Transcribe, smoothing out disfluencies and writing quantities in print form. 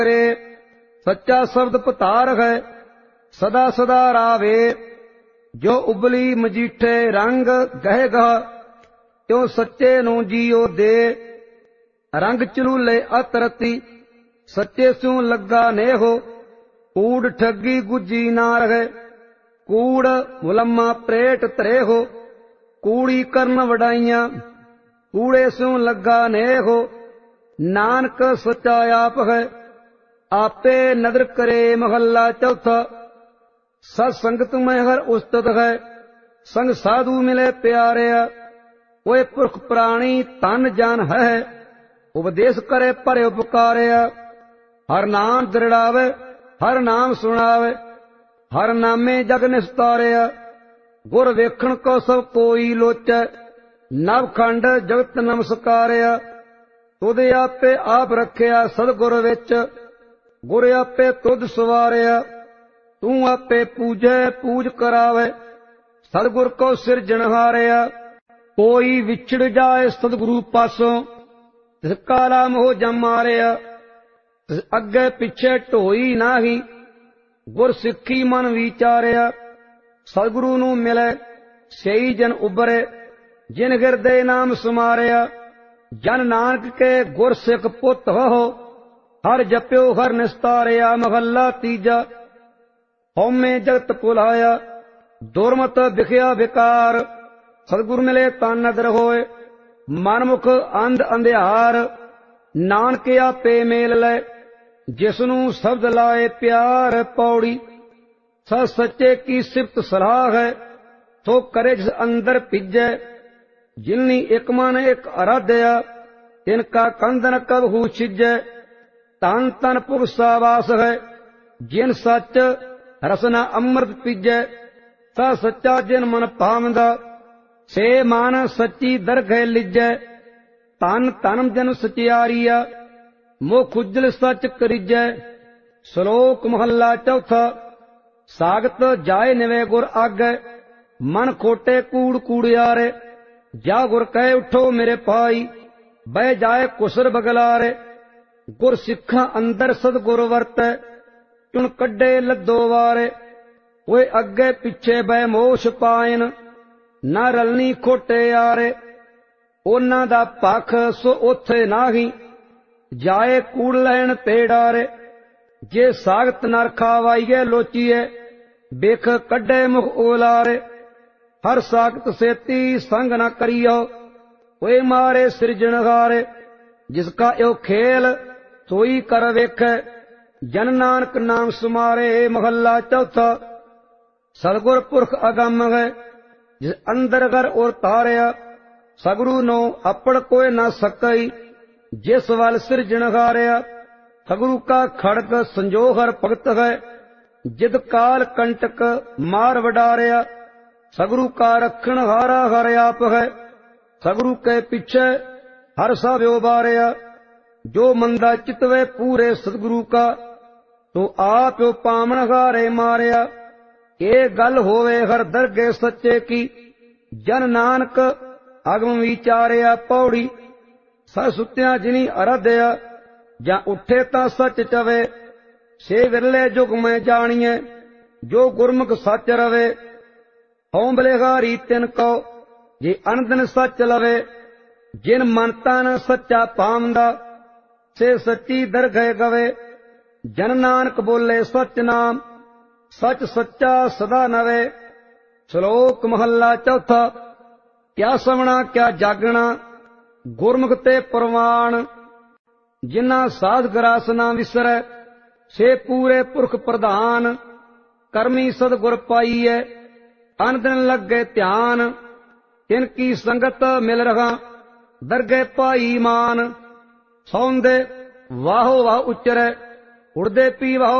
करे। सच्चा शब्द पतार है सदा सदा रावे। जो उबली मजीठे रंग गहेगा त्यों सच्चे नू जियो दे। रंग चलूले अतरती सच्चे स्यों लगा नेहो। कूड़ ठगी गुजी ना रहे कूड़ मुलम्मा प्रेट तरे हो। कूड़ी करन वडाइयां कूड़े स्यों लगा नेहो। नानक सच्चा आप है आपे नदर करे। महला चौथा। सत्संगत में हर उस्तत है संग साधु मिले प्यारे। कोई पुरख प्राणी तन जान है उपदेश करे पर उपकारे। हर नाम दृढ़ावे हर नाम सुनावे हर नामे जग निस्तारे। गुर वेखण को सब कोई लोचे नवखंड जगत नमस्कारे। तुद आपे आप रखिया सदगुर विच गुर आपे तुद सवारिया। तू आपे पूजे पूज करावे सदगुर को सिरजनहारिया। कोई विछड़ जाए सदगुरु पासों तिस काला मोह जम मारिया। तिस अगे पिछे ढोई नाही गुर सिक्खी मन विचारिया। सदगुरु नू मिले सही जन उबरे जिन गिरदे नाम समारिया। जन नानक के गुर सिख पुत हो हर जप्यो हर निस्तारिया। महला तीजा। हौमे जगत भुलाया दुरमत बिखया विकार। सदगुर मिले तन नदर होए मनमुख अंध अंधियार। नानक आपे मेल लै जिसनू शब्द लाए प्यार। पौड़ी स सच्चे की सिफत सलाह है तो करे जिस अंदर पिजै। जिननी एक मन एक आराध्या तिनका कंदन कबहू छिजै। तन तन पुर सावास है जिन सच रसना अमृत पीजै। सा सच्चा जिन मन पावंदा से मन सच्ची दरगह लिजै। तन तन जन सचियारिया मुख उज्जल सच करिजै। श्लोक महला चौथा। सागत जाए निवे गुर आगे मन खोटे कूड़ कूड़ियारे। जा गुर कहे उठो मेरे पाई बह जाए कुसर बगलारे। गुर सिखा अंदर सदगुर वरतै चुन कड्डे लद्दो वारे। ओए अगे पिछे बह मोश पायन ना रलनी खोटे यारे। ओना दा पख सो ओथे नाही जाए कूड़ लैन पेड़ारे। जे सागत नर खावाईए लोचीए बेख कड्डे मुख ओलारे। हर सागत सेती संग न करियो ओए मारे सिरजनहारे। जिसका यो खेल सोई कर वेखै जन नानक नाम सुमारे। महला चौथा। सदगुर पुरख अगम है जिस अंदर घर और तारिया। सगुरु नो अपड़ कोई न सकई जिस वाल सिरजनहारिया। सगुरु का खड़ग संजोहर भगत है जिद काल कंटक मार वडारिया। सगुरु का रखण हारा हर आप है सगुरु के पीछे हर सा व्योबारिया। जो मंदा चितवे पूरे सदगुरु का तो आप पामन हारे मारिया। ये गल होवे हर दरगे सच्चे की जन नानक अगम विचारिया। पौड़ी स सुत्या जिनी आराध्या जा उठे ता सच चवे। से विरले जुग में जानिए जो गुरमुख सच रवे। हौं बलिहारी तिन को जे अनदन सच लवे। जिन मन तन सच्चा पावंदा से सच्ची दरगह गवे। जन नानक बोले सच नाम सच सच्चा सदा नवे। श्लोक महला चौथा। क्या सवना क्या जागना गुरमुख ते प्रवाण। जिन्ना साध ग्रास ना विसरै से पूरे पुरख प्रधान। करमी सदगुर पाईए अन दिन लग गए ध्यान। इनकी संगत मिल रहा दरगह पाई मान। सौंदे वाहो वाह उच्चरे उड़दे पी वाहो